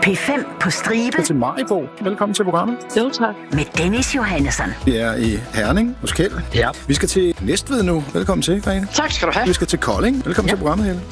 P5 på stribe. Til Maribo. Velkommen til programmet. Jo, tak. Med Dennis Johannesson. Vi er i Herning hos Kjeld. Ja. Vi skal til Næstved nu. Velkommen til, Grete. Tak skal du have. Vi skal til Kolding. Velkommen til programmet, Helle.